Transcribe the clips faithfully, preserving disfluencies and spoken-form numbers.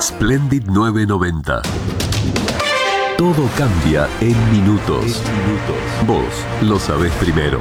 Splendid nueve noventa. Todo cambia en minutos. En minutos. Vos lo sabés primero.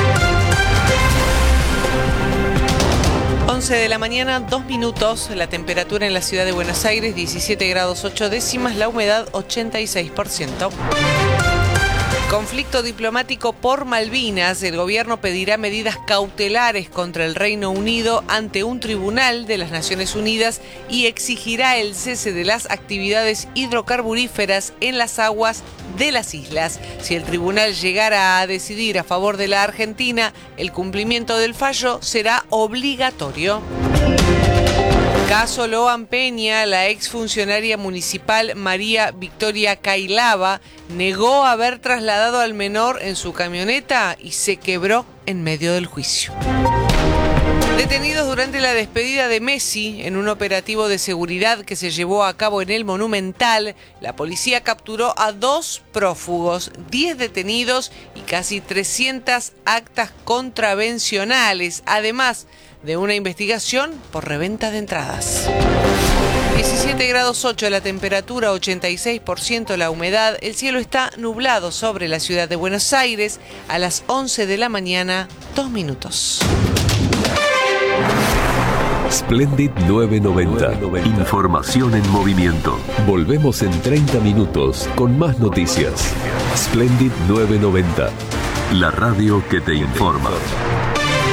once de la mañana, dos minutos. La temperatura en la ciudad de Buenos Aires, diecisiete grados ocho décimas. La humedad, ochenta y seis por ciento. Conflicto diplomático por Malvinas. El gobierno pedirá medidas cautelares contra el Reino Unido ante un tribunal de las Naciones Unidas y exigirá el cese de las actividades hidrocarburíferas en las aguas de las islas. Si el tribunal llegara a decidir a favor de la Argentina, el cumplimiento del fallo será obligatorio. Caso Loan Peña. La exfuncionaria municipal María Victoria Cailaba negó haber trasladado al menor en su camioneta y se quebró en medio del juicio. Detenidos durante la despedida de Messi en un operativo de seguridad que se llevó a cabo en el Monumental, la policía capturó a dos prófugos, diez detenidos y casi trescientas actas contravencionales, además de una investigación por reventa de entradas. diecisiete grados ocho la temperatura, ochenta y seis por ciento la humedad. El cielo está nublado sobre la ciudad de Buenos Aires a las once de la mañana, dos minutos. Splendid nueve noventa. Información en movimiento. Volvemos en treinta minutos con más noticias. Splendid nueve noventa. La radio que te informa.